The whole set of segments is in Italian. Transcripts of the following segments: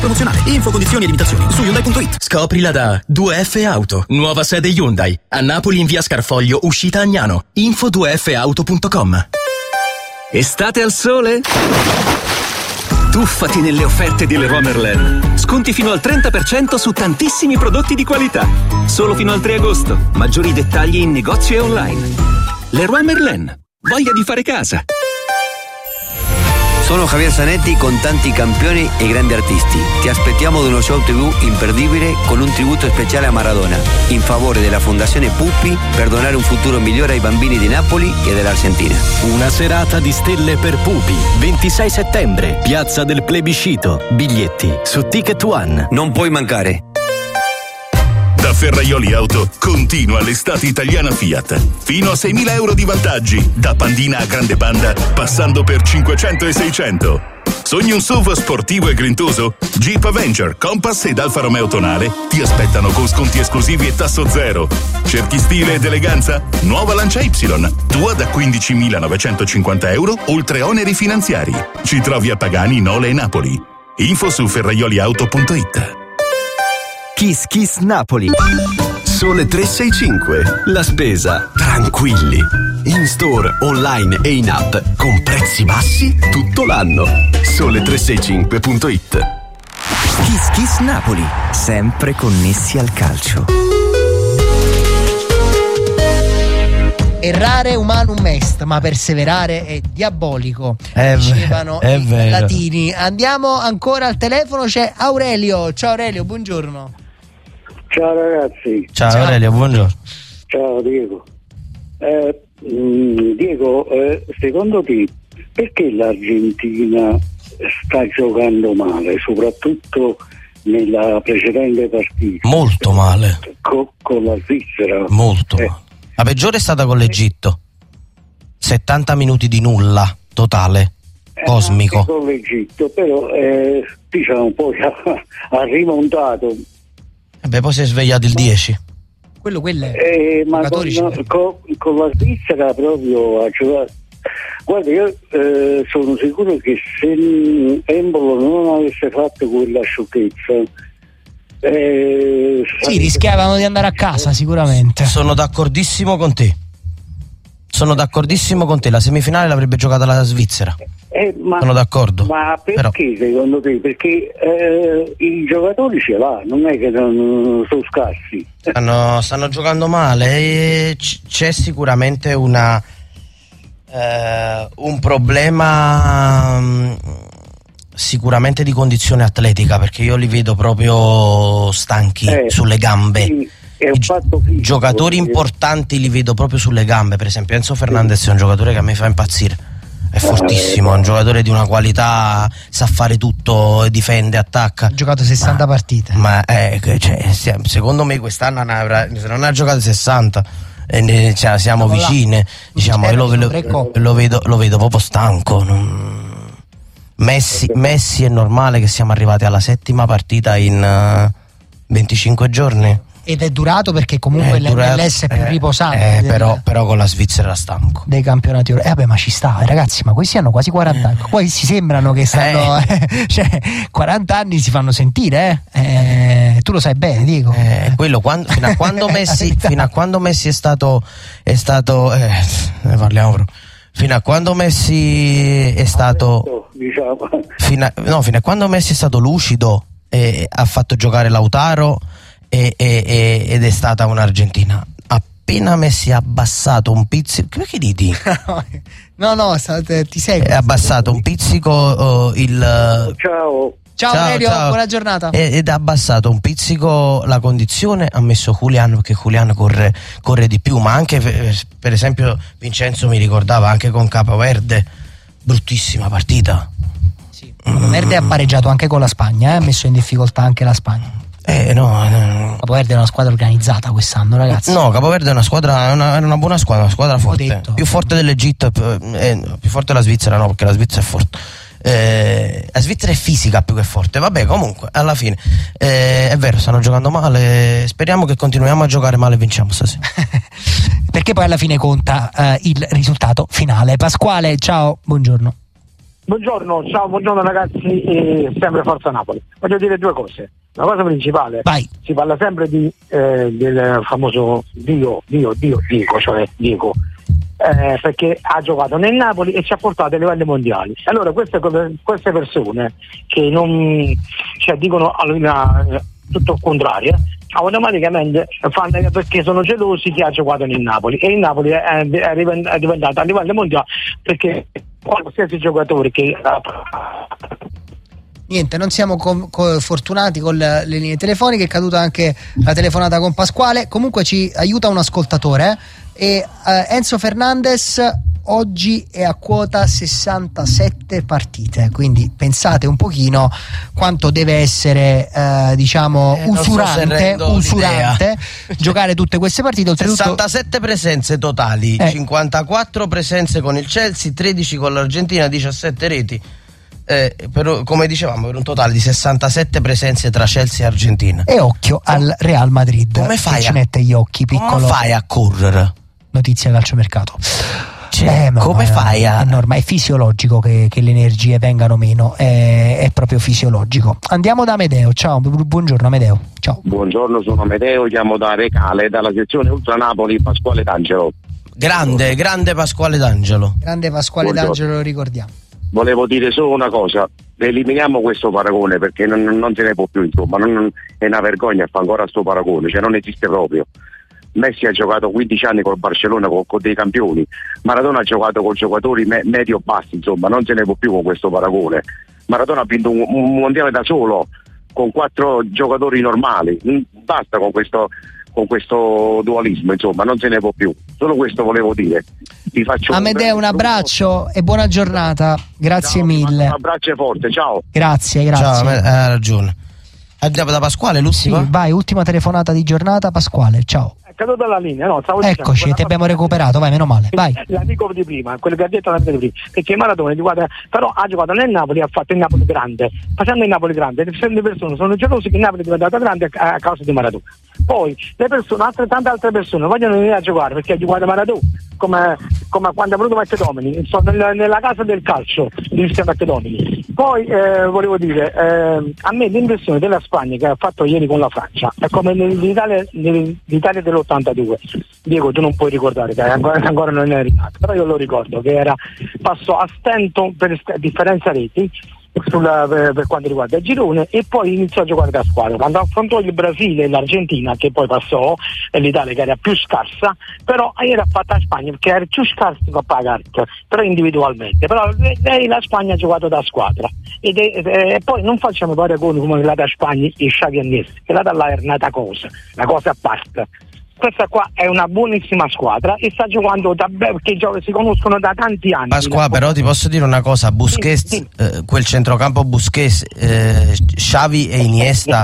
Promozionale. Info, condizioni e limitazioni su Hyundai.it. Scoprila da 2F Auto. Nuova sede Hyundai. A Napoli in via Scarfoglio, uscita Agnano. Info 2fauto.com. Estate al sole? Tuffati nelle offerte di Leroy Merlin. Sconti fino al 30% su tantissimi prodotti di qualità. Solo fino al 3 agosto. Maggiori dettagli in negozio e online. Leroy Merlin. Voglia di fare casa. Sono Javier Zanetti con tanti campioni e grandi artisti. Ti aspettiamo ad uno show TV imperdibile con un tributo speciale a Maradona in favore della Fondazione Pupi per donare un futuro migliore ai bambini di Napoli e dell'Argentina. Una serata di stelle per Pupi, 26 settembre, Piazza del Plebiscito. Biglietti su Ticket One. Non puoi mancare. Da Ferraioli Auto continua l'estate italiana Fiat. Fino a 6.000 euro di vantaggi, da Pandina a Grande Panda, passando per 500 e 600. Sogni un SUV sportivo e grintoso? Jeep Avenger, Compass ed Alfa Romeo Tonale ti aspettano con sconti esclusivi e tasso zero. Cerchi stile ed eleganza? Nuova Lancia Y, tua da 15.950 euro, oltre oneri finanziari. Ci trovi a Pagani, Nole e Napoli. Info su ferraioliauto.it. Kiss Kiss Napoli. Sole 365. La spesa tranquilli. In store, online e in app con prezzi bassi tutto l'anno. Sole365.it. Kiss Kiss Napoli, sempre connessi al calcio. Errare humanum est, ma perseverare è diabolico, dicevano i latini. Andiamo ancora al telefono, c'è Aurelio. Ciao Aurelio, buongiorno. Ciao ragazzi. Ciao Aurelio, buongiorno. Ciao Diego. Diego, secondo te perché l'Argentina sta giocando male, soprattutto nella precedente partita? Molto male. Con la Svizzera. Molto male. La peggiore è stata con l'Egitto. 70 minuti di nulla totale, cosmico. Con l'Egitto, però diciamo poi ha rimontato. Poi si è svegliato il 10. Quello è. Ma con la Svizzera proprio ha giocato. Guarda, io sono sicuro che se Embolo non avesse fatto quella sciocchezza, sì, rischiavano di andare a casa sicuramente. Sono d'accordissimo con te. La semifinale l'avrebbe giocata la Svizzera. Sono d'accordo. Ma perché secondo te? Perché i giocatori ce l'ha, non è che non sono scarsi. Stanno giocando male e c'è sicuramente un problema sicuramente di condizione atletica, perché io li vedo proprio stanchi sulle gambe. Sì, è un fatto fisico, giocatori importanti li vedo proprio sulle gambe. Per esempio Enzo Fernandez è un giocatore che a me fa impazzire, è fortissimo, è un giocatore di una qualità, sa fare tutto, difende, attacca. Ha giocato 60 partite. Ma secondo me quest'anno se non ha giocato 60 siamo vicine, diciamo. Io lo vedo proprio stanco. Messi è normale che siamo arrivati alla 7ª partita in 25 giorni. Ed è durato perché comunque l'MLS è più riposante. Però con la Svizzera era stanco. Dei campionati europei. Vabbè, ma ci sta, ragazzi, ma questi hanno quasi 40 anni. Poi si sembrano che stanno. Cioè, 40 anni si fanno sentire, tu lo sai bene, dico. Quello fino a quando Messi è stato. Ne parliamo proprio. Fino a quando Messi è stato fino a quando Messi è stato lucido ha fatto giocare Lautaro ed è stata un'Argentina. Appena Messi ha abbassato un pizzico, perché diti? Ti seguo. È abbassato un pizzico Ciao Aurelio, buona giornata. Ed ha abbassato un pizzico la condizione, ha messo Julian, perché Julian corre di più, ma anche per esempio Vincenzo mi ricordava anche con Capoverde, bruttissima partita. Sì, Capoverde ha pareggiato anche con la Spagna, ha messo in difficoltà anche la Spagna. Capoverde è una squadra organizzata quest'anno, ragazzi. No, Capoverde è una buona squadra, una squadra forte, più forte dell'Egitto, più forte della Svizzera, no, perché la Svizzera è forte. La Svizzera è fisica più che forte. Vabbè, comunque alla fine è vero, stanno giocando male. Speriamo che continuiamo a giocare male e vinciamo stasera. Perché poi alla fine conta il risultato finale. Pasquale, ciao, buongiorno. Buongiorno, ciao, buongiorno ragazzi, e sempre Forza Napoli. Voglio dire due cose. La cosa principale, si parla sempre del famoso Diego, cioè Diego, perché ha giocato nel Napoli e ci ha portato ai livelli mondiali. Allora queste persone che non dicono tutto il contrario, automaticamente fanno perché sono gelosi che ha giocato nel Napoli, e il Napoli è diventato a livello mondiale perché qualsiasi giocatore che niente, non siamo fortunati con le linee telefoniche, è caduta anche la telefonata con Pasquale. Comunque ci aiuta un ascoltatore, e Enzo Fernandez oggi è a quota 67 partite, quindi pensate un pochino quanto deve essere usurante giocare tutte queste partite. Oltretutto 67 presenze totali, 54 presenze con il Chelsea, 13 con l'Argentina, 17 reti, come dicevamo, per un totale di 67 presenze tra Chelsea e Argentina. E occhio al Real Madrid, come fai ci mette gli occhi, piccolo. Come fai a correre? Notizia calciomercato. Come fai a... È fisiologico che le energie vengano meno, è proprio fisiologico. Andiamo da Amedeo. Ciao, buongiorno Amedeo. Ciao. Buongiorno, sono Amedeo, chiamo da Recale, dalla sezione Ultra Napoli, Pasquale D'Angelo. Grande Pasquale D'Angelo. Grande Pasquale D'Angelo, lo ricordiamo. Volevo dire solo una cosa: eliminiamo questo paragone, perché non se ne può più, insomma, è una vergogna fare ancora sto paragone, cioè non esiste proprio. Messi ha giocato 15 anni col Barcellona con dei campioni, Maradona ha giocato con giocatori medio-bassi, insomma non se ne può più con questo paragone. Maradona ha vinto un mondiale da solo con 4 giocatori normali, basta con questo dualismo, insomma non se ne può più. Solo questo volevo dire. Ti faccio Amedeo, un abbraccio e buona giornata, grazie mille. Un abbraccio forte, ciao. Grazie. Ciao, hai ragione. Andiamo da Pasquale, l'ultima? Sì, vai, ultima telefonata di giornata, Pasquale, ciao. È caduta la linea, no? Eccoci, ti abbiamo recuperato, vai, meno male, vai. L'amico di prima, quello che ha detto l'amico di prima, perché Maradona però ha giocato nel Napoli, ha fatto il Napoli grande. Facendo il Napoli grande, le persone sono gelose che il Napoli è diventato grande a causa di Maradona. Poi le persone, tante altre persone vogliono venire a giocare perché ha giocato Maradona, come quando ha voluto Macchedomini, nella casa del calcio di Cristiano Macchedomini. Poi volevo dire, a me l'impressione della Spagna che ha fatto ieri con la Francia è come l'Italia dell'82. Diego, tu non puoi ricordare che ancora non è arrivato, però io lo ricordo che passò a stento per differenza reti per quanto riguarda il girone, e poi iniziò a giocare da squadra. Quando affrontò il Brasile e l'Argentina, che poi passò, e l'Italia che era più scarsa, però era fatta a Spagna perché era più scarsa con la carta, però individualmente. Però lei la Spagna ha giocato da squadra, e poi non facciamo paragoni come la da Spagna e Xavi e Iniesta, che la da là è una cosa a parte. Questa qua è una buonissima squadra e sta giocando perché si conoscono da tanti anni. Pasqua, però ti posso dire una cosa, Busquets, sì. Quel centrocampo Busquets, Xavi e Iniesta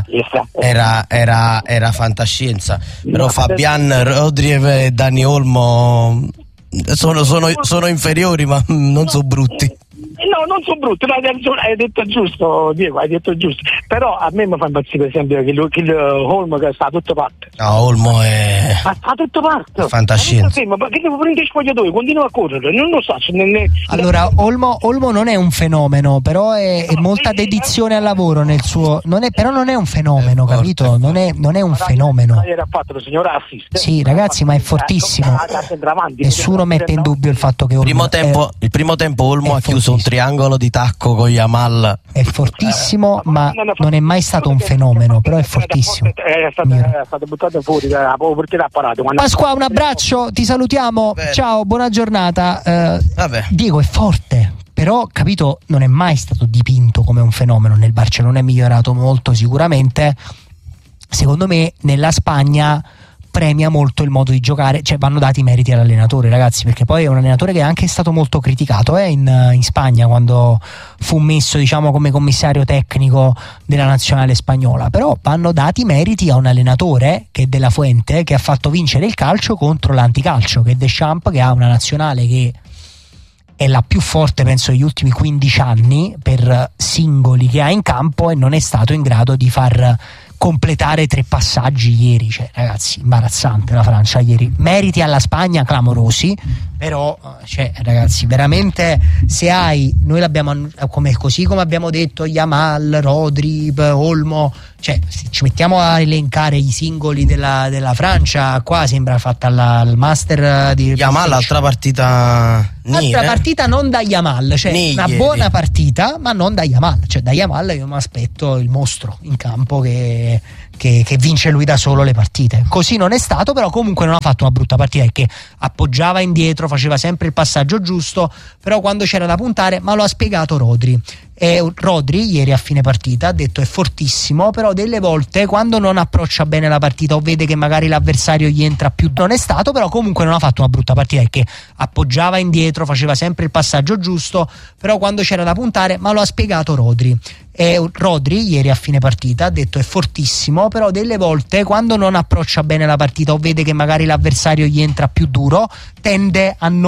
era fantascienza, però Fabian, Rodri e Dani Olmo sono inferiori, ma non sono brutti. No, non sono brutti, hai detto giusto, Diego, hai detto giusto. Però a me mi fa impazzire, per esempio, che il Olmo che sta a tutte parti. No, Olmo è... a tutte parti. Fantascienza. Ma che devo prendere i spogliatoi? Continua a correre, non lo so. Allora, Olmo non è un fenomeno, però è molta dedizione al lavoro nel suo... però non è un fenomeno, capito? Non è un fenomeno. Ieri ha fatto il signor assist. Sì, ragazzi, ma è fortissimo. Nessuno mette in dubbio il fatto che Olmo... Il primo tempo Olmo ha chiuso un triangolo di tacco con Yamal. È fortissimo, ma non è mai stato un fenomeno, però è fortissimo. È stato buttato fuori perché l'ha parato. Pasqua, un abbraccio, ti salutiamo. Ciao, buona giornata. Diego è forte, però, capito, non è mai stato dipinto come un fenomeno. Nel Barcellona è migliorato molto sicuramente. Secondo me nella Spagna premia molto il modo di giocare, cioè vanno dati i meriti all'allenatore, ragazzi, perché poi è un allenatore che è anche stato molto criticato in Spagna quando fu messo, diciamo, come commissario tecnico della nazionale spagnola. Però vanno dati i meriti a un allenatore che è De La Fuente, che ha fatto vincere il calcio contro l'anticalcio, che è Deschamps, che ha una nazionale che è la più forte, penso, degli ultimi 15 anni per singoli che ha in campo, e non è stato in grado di far completare 3 passaggi ieri, cioè ragazzi, imbarazzante la Francia ieri. Meriti alla Spagna clamorosi, però cioè ragazzi, veramente, se noi l'abbiamo così come abbiamo detto, Yamal, Rodri, Olmo, cioè se ci mettiamo a elencare i singoli della Francia, qua sembra fatta al master di Yamal, altra partita partita non da Yamal, cioè una buona partita, ma non da Yamal, cioè da Yamal io mi aspetto il mostro in campo che vince lui da solo le partite. Così non è stato, però comunque non ha fatto una brutta partita, perché appoggiava indietro, faceva sempre il passaggio giusto, però quando c'era da puntare, ma lo ha spiegato Rodri. E Rodri ieri a fine partita ha detto è fortissimo, però delle volte quando non approccia bene la partita o vede che magari l'avversario gli entra più, non è stato, però comunque non ha fatto una brutta partita, perché appoggiava indietro, faceva sempre il passaggio giusto, però quando c'era da puntare, ma lo ha spiegato Rodri. E Rodri ieri a fine partita ha detto è fortissimo, però delle volte quando non approccia bene la partita o vede che magari l'avversario gli entra più duro, tende a non